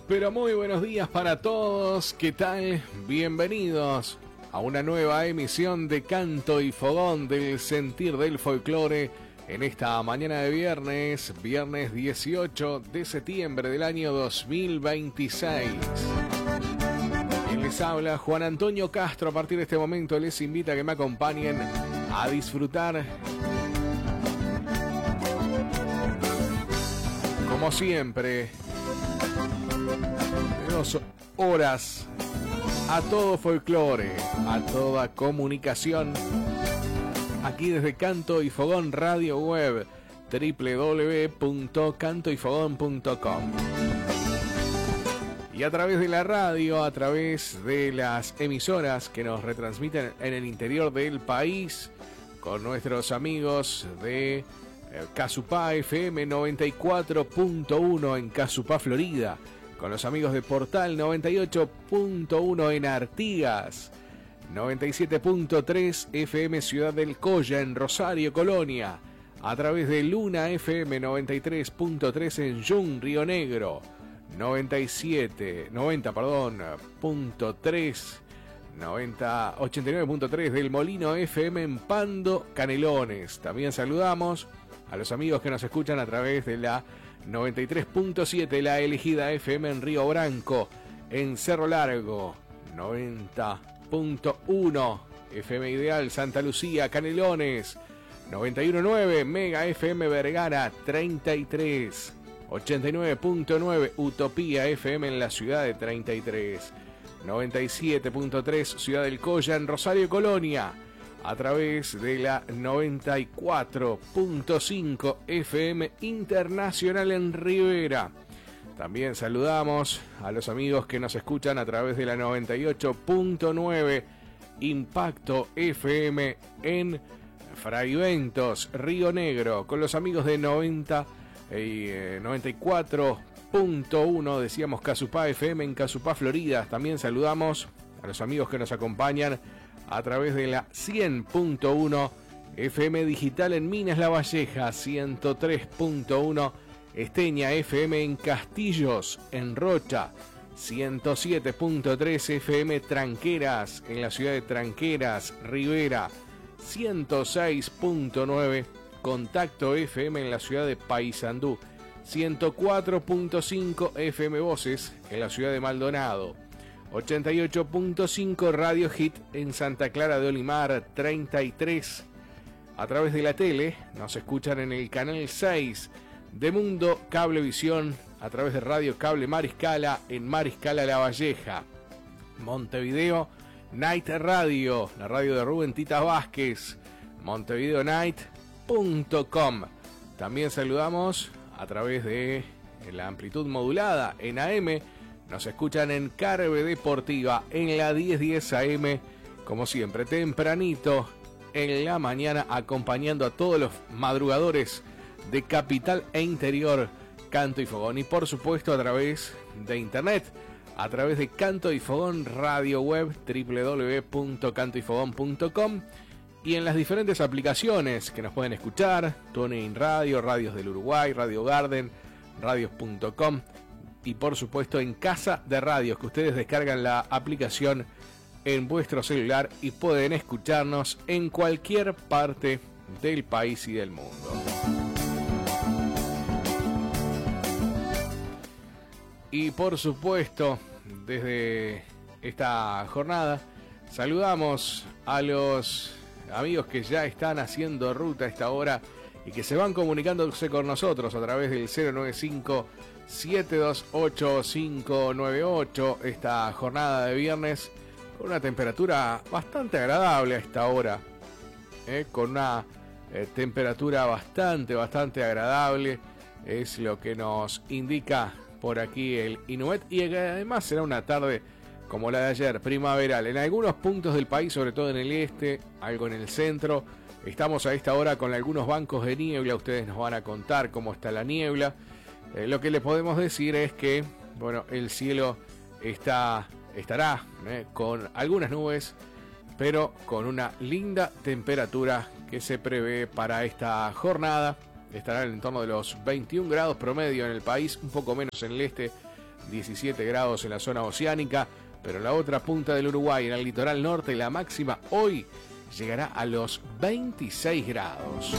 Pero muy buenos días para todos. ¿Qué tal? Bienvenidos a una nueva emisión de Canto y Fogón del Sentir del Folclore en esta mañana de viernes 18 de septiembre del año 2026. Quien les habla, Juan Antonio Castro. A partir de este momento les invita a que me acompañen a disfrutar, como siempre, 2 horas a todo folclore, a toda comunicación, aquí desde Canto y Fogón Radio Web, www.cantoyfogón.com, y a través de la radio, a través de las emisoras que nos retransmiten en el interior del país, con nuestros amigos de Casupá FM 94.1 en Casupá, Florida, con los amigos de Portal 98.1 en Artigas, 97.3 FM Ciudad del Colla en Rosario, Colonia, a través de Luna FM 93.3 en Yun, Río Negro, 89.3 del Molino FM en Pando, Canelones. También saludamos a los amigos que nos escuchan a través de la 93.7, la Elegida FM en Río Branco, en Cerro Largo, 90.1 FM Ideal Santa Lucía, Canelones, 91.9 Mega FM Vergara 33, 89.9 Utopía FM en la ciudad de 33, 97.3 Ciudad del Colla en Rosario, Colonia, a través de la 94.5 FM Internacional en Rivera. También saludamos a los amigos que nos escuchan a través de la 98.9 Impacto FM en Fraiventos, Río Negro, con los amigos de 94.1, decíamos, Casupá FM en Casupá, Florida. También saludamos a los amigos que nos acompañan a través de la 100.1 FM Digital en Minas La Valleja, 103.1 Esteña FM en Castillos, en Rocha, 107.3 FM Tranqueras en la ciudad de Tranqueras, Rivera, 106.9 Contacto FM en la ciudad de Paysandú, 104.5 FM Voces en la ciudad de Maldonado, 88.5 Radio Hit en Santa Clara de Olimar, 33. A través de la tele nos escuchan en el canal 6 de Mundo Cablevisión, a través de Radio Cable Mariscala en Mariscala La Valleja. Montevideo Night Radio, la radio de Rubén Tita Vázquez, montevideonight.com. También saludamos a través de la amplitud modulada en AM. Nos escuchan en Carve Deportiva en la 1010 AM, como siempre, tempranito en la mañana, acompañando a todos los madrugadores de Capital e Interior, Canto y Fogón. Y por supuesto a través de internet, a través de Canto y Fogón Radio Web, www.cantoyfogón.com, y en las diferentes aplicaciones que nos pueden escuchar: TuneIn Radio, Radios del Uruguay, Radio Garden, radios.com, y por supuesto en Casa de Radios, que ustedes descargan la aplicación en vuestro celular y pueden escucharnos en cualquier parte del país y del mundo. Y por supuesto, desde esta jornada saludamos a los amigos que ya están haciendo ruta a esta hora y que se van comunicándose con nosotros a través del 095-728-598, esta jornada de viernes, con una temperatura bastante agradable a esta hora, con una temperatura bastante agradable, es lo que nos indica por aquí el Inumet, y además será una tarde como la de ayer, primaveral, en algunos puntos del país, sobre todo en el este, algo en el centro. Estamos a esta hora con algunos bancos de niebla, ustedes nos van a contar cómo está la niebla. Lo que le podemos decir es que, bueno, el cielo estará con algunas nubes, pero con una linda temperatura que se prevé para esta jornada. Estará en el entorno de los 21 grados promedio en el país, un poco menos en el este 17 grados en la zona oceánica, pero en la otra punta del Uruguay, en el litoral norte, la máxima hoy llegará a los 26 grados.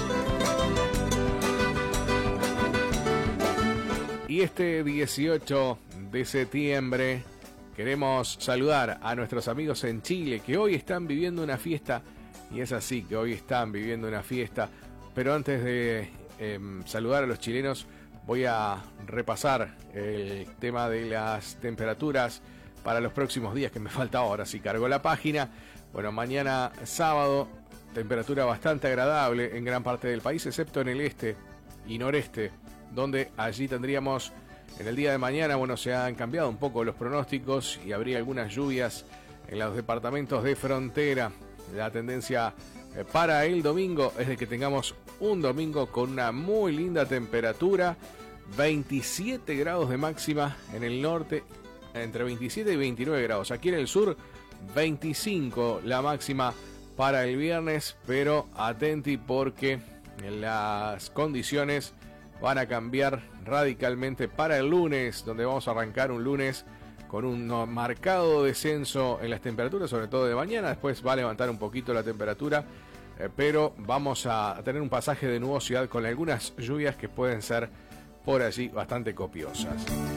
Y este 18 de septiembre queremos saludar a nuestros amigos en Chile que hoy están viviendo una fiesta, y es así, que hoy están viviendo una fiesta. Pero antes de saludar a los chilenos, voy a repasar el tema de las temperaturas para los próximos días, que me falta ahora, si cargo la página. Bueno, mañana sábado, temperatura bastante agradable en gran parte del país, excepto en el este y noreste, donde allí tendríamos en el día de mañana, bueno, se han cambiado un poco los pronósticos y habría algunas lluvias en los departamentos de frontera. La tendencia para el domingo es de que tengamos un domingo con una muy linda temperatura, 27 grados de máxima en el norte, entre 27 y 29 grados. Aquí en el sur, 25 la máxima para el viernes, pero atenti porque las condiciones van a cambiar radicalmente para el lunes, donde vamos a arrancar un lunes con un marcado descenso en las temperaturas, sobre todo de mañana. Después va a levantar un poquito la temperatura, pero vamos a tener un pasaje de nubosidad con algunas lluvias que pueden ser por allí bastante copiosas.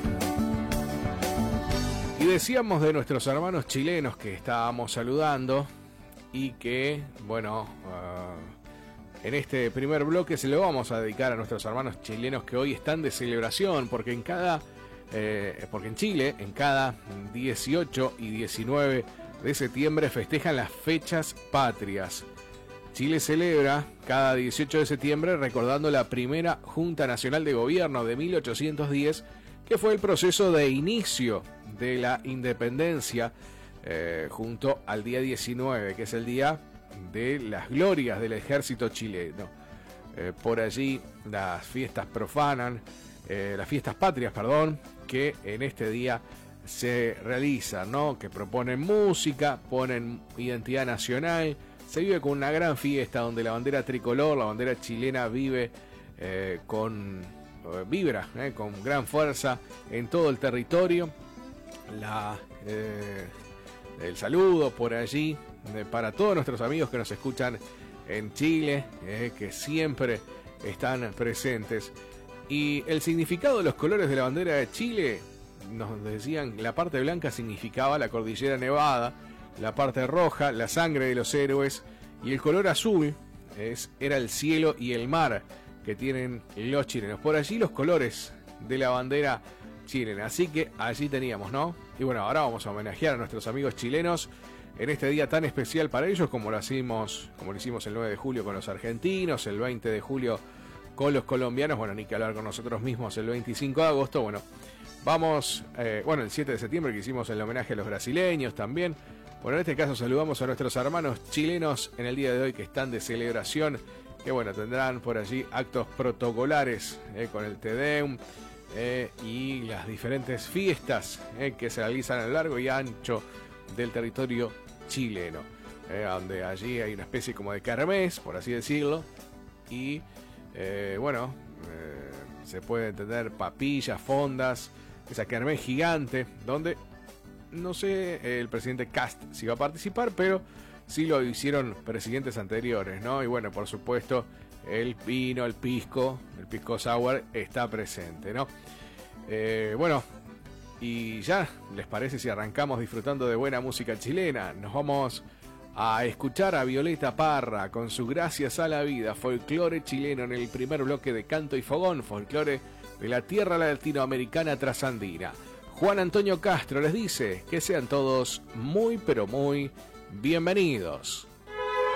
Y decíamos de nuestros hermanos chilenos que estábamos saludando y que, bueno, en este primer bloque se lo vamos a dedicar a nuestros hermanos chilenos que hoy están de celebración, porque en Chile, en cada 18 y 19 de septiembre festejan las fechas patrias. Chile celebra cada 18 de septiembre recordando la primera Junta Nacional de Gobierno de 1810, que fue el proceso de inicio de la independencia, junto al día 19, que es el día de las glorias del ejército chileno. Por allí las fiestas las fiestas patrias, que en este día se realizan, ¿no? Que proponen música, ponen identidad nacional, se vive con una gran fiesta donde la bandera tricolor, la bandera chilena vibra con gran fuerza en todo el territorio. El saludo por allí para todos nuestros amigos que nos escuchan en Chile, que siempre están presentes. Y el significado de los colores de la bandera de Chile, nos decían, la parte blanca significaba la cordillera Nevada, la parte roja, la sangre de los héroes, y el color azul era el cielo y el mar que tienen los chilenos. Por allí los colores de la bandera chilena. Así que allí teníamos, ¿no? Y bueno, ahora vamos a homenajear a nuestros amigos chilenos en este día tan especial para ellos, como lo hicimos el 9 de julio con los argentinos, el 20 de julio con los colombianos, bueno, ni que hablar con nosotros mismos el 25 de agosto, bueno, vamos, el 7 de septiembre que hicimos el homenaje a los brasileños también. Bueno, en este caso saludamos a nuestros hermanos chilenos en el día de hoy que están de celebración, que bueno, tendrán por allí actos protocolares con el Te Deum y las diferentes fiestas que se realizan a lo largo y ancho del territorio chileno, donde allí hay una especie como de kermés, por así decirlo, y se pueden tener papillas, fondas, esa kermés gigante, donde no sé el presidente Kast si va a participar, pero sí lo hicieron presidentes anteriores, ¿no? Y bueno, por supuesto, el vino, el pisco sour está presente, ¿no? Y ya, ¿les parece si arrancamos disfrutando de buena música chilena? Nos vamos a escuchar a Violeta Parra con su Gracias a la Vida, folclore chileno en el primer bloque de Canto y Fogón, folclore de la tierra latinoamericana trasandina. Juan Antonio Castro les dice que sean todos muy pero muy bienvenidos.